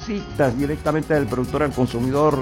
madrecitas, directamente del productor al consumidor.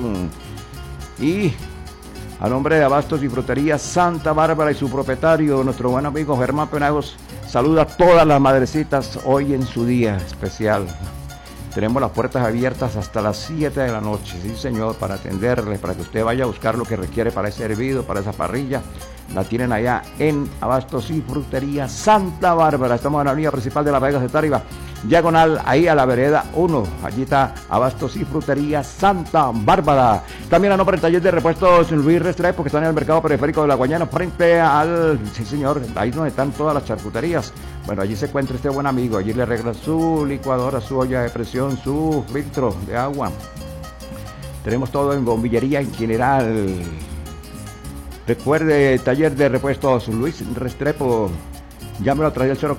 Y a nombre de Abastos y Frutería Santa Bárbara y su propietario, nuestro buen amigo Germán Penagos, saluda a todas las madrecitas hoy en su día especial. Tenemos las puertas abiertas hasta las 7 de la noche, sí señor, para atenderles, para que usted vaya a buscar lo que requiere para ese hervido, para esa parrilla. La tienen allá en Abastos y Frutería Santa Bárbara. Estamos en la avenida principal de Las Vegas de Táriba, diagonal ahí a la vereda 1. Allí está Abastos y Frutería Santa Bárbara. También a nombre del taller de repuestos Luis Restrepo, que están en el mercado periférico de La Guayana, frente al, sí señor, ahí donde están todas las charcuterías. Bueno, allí se encuentra este buen amigo. Allí le arregla su licuadora, su olla de presión, su filtro de agua. Tenemos todo en bombillería en general. Recuerde, taller de repuestos Luis Restrepo. Llámelo a través del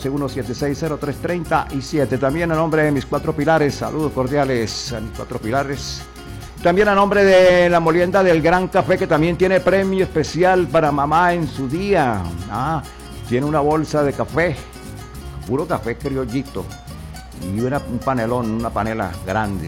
0414-176-0337. También a nombre de mis 4 pilares, saludos cordiales a mis 4 pilares. También a nombre de la molienda del Gran Café, que también tiene premio especial para mamá en su día. Tiene una bolsa de café, puro café criollito, y un panelón, una panela grande.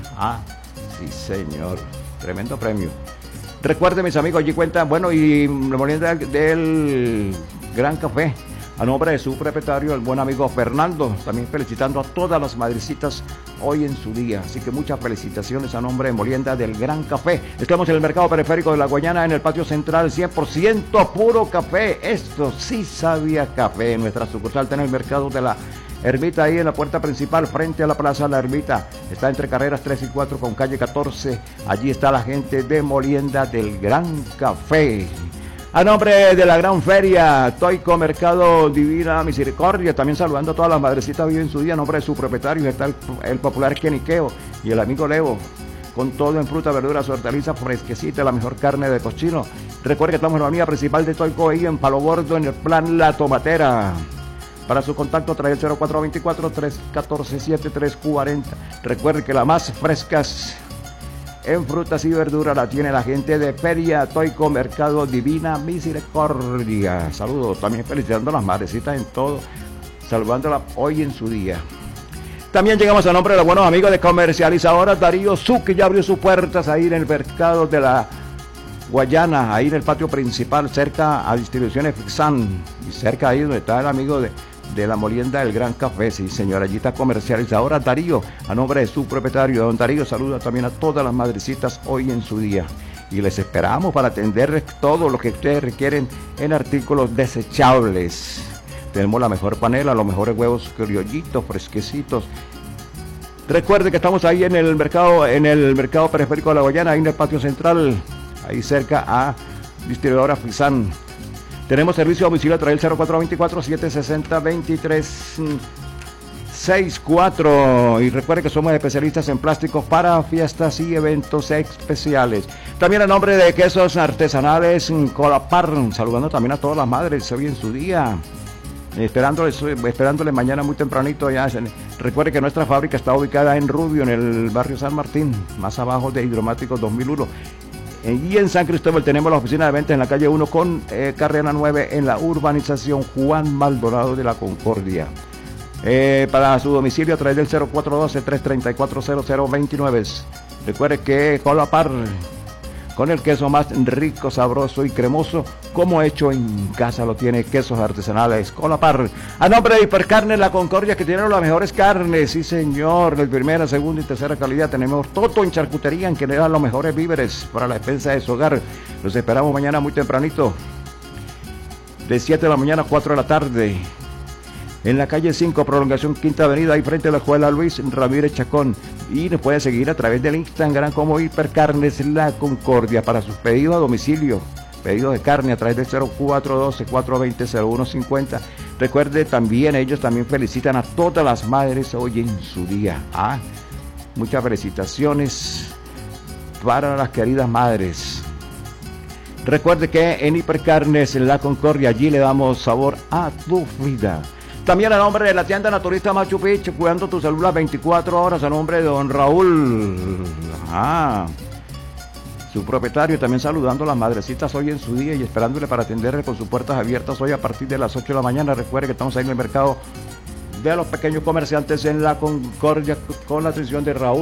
Sí señor, tremendo premio. Recuerden, mis amigos, allí cuentan, bueno, y la molienda del Gran Café, a nombre de su propietario, el buen amigo Fernando, también felicitando a todas las madrecitas hoy en su día. Así que muchas felicitaciones a nombre de molienda del Gran Café. Estamos en el mercado periférico de La Guayana, en el patio central, 100% puro café. Esto sí sabía café. Nuestra sucursal está en el mercado de la Ermita, ahí en la puerta principal, frente a la Plaza La Ermita. Está entre carreras 3 y 4 con calle 14. Allí está la gente de molienda del Gran Café. A nombre de la gran feria Toico Mercado Divina Misericordia, también saludando a todas las madrecitas viven su día. A nombre de su propietario está el popular Keniqueo y el amigo Levo, con todo en fruta, verduras, hortalizas, fresquecita, la mejor carne de cochino. Recuerde que estamos en la avenida principal de Toico, ahí en Palo Gordo, en el plan La Tomatera. Para su contacto trae el 0424-314-7340. Recuerde que las más frescas en frutas y verduras la tiene la gente de Feria Toico Mercado Divina Misericordia. Saludos, también felicitando a las madrecitas en todo, saludándolas hoy en su día. También llegamos a nombre de los buenos amigos de Comercializadora Darío Su, que ya abrió sus puertas ahí en el mercado de la Guayana, ahí en el patio principal, cerca a Distribuciones Fixan, y cerca ahí donde está el amigo de la molienda del Gran Café. Sí señor, allí está Comercializadora Darío, a nombre de su propietario, don Darío. Saluda también a todas las madrecitas hoy en su día, y les esperamos para atenderles todo lo que ustedes requieren en artículos desechables. Tenemos la mejor panela, los mejores huevos criollitos, fresquecitos. Recuerde que estamos ahí en el mercado periférico de La Guayana, ahí en el patio central, ahí cerca a Distribuidora Fizan. Tenemos servicio a domicilio a través del 0424-760-2364. Y recuerde que somos especialistas en plásticos para fiestas y eventos especiales. También a nombre de Quesos Artesanales Colapar, saludando también a todas las madres hoy en su día. Esperándoles mañana muy tempranito ya. Recuerde que nuestra fábrica está ubicada en Rubio, en el barrio San Martín, más abajo de Hidromáticos 2001. Y en San Cristóbal tenemos la oficina de ventas en la calle 1 con carrera 9 en la urbanización Juan Maldonado de la Concordia. Para su domicilio a través del 0412-334-0029. Recuerde que Colapar, con el queso más rico, sabroso y cremoso, como hecho en casa lo tiene. Quesos Artesanales Colapar. A nombre de Hipercarne La Concordia, que tiene las mejores carnes, sí señor, de primera, segunda y tercera calidad. Tenemos todo en charcutería, en que le dan los mejores víveres para la despensa de su hogar. Los esperamos mañana muy tempranito, de 7 de la mañana a 4 de la tarde. En la calle 5, prolongación Quinta Avenida, ahí frente a la escuela Luis Ramírez Chacón. Y nos puede seguir a través del Instagram como Hipercarnes La Concordia. Para sus pedidos a domicilio, pedidos de carne a través del 0412-420-0150. Recuerde también, ellos también felicitan a todas las madres hoy en su día. Muchas felicitaciones para las queridas madres. Recuerde que en Hipercarnes La Concordia, allí le damos sabor a tu vida. También a nombre de la tienda naturista Machu Picchu, cuidando tu celular 24 horas, a nombre de don Raúl, su propietario, también saludando a las madrecitas hoy en su día y esperándole para atenderle con sus puertas abiertas hoy a partir de las 8 de la mañana. Recuerde que estamos ahí en el mercado de los pequeños comerciantes en La Concordia, con la atención de Raúl.